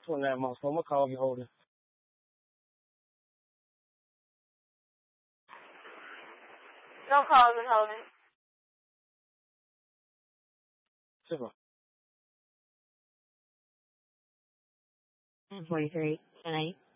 29 months. So I'm gonna call if you're holding. No calls and holding. Super. 43 tonight.